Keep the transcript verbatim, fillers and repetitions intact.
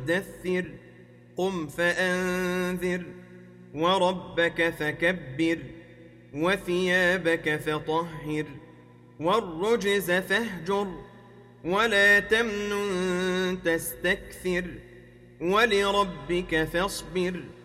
المدثر قم فأنذر وربك فكبر وثيابك فطهر والرجز فاهجر ولا تمنن تستكثر ولربك فاصبر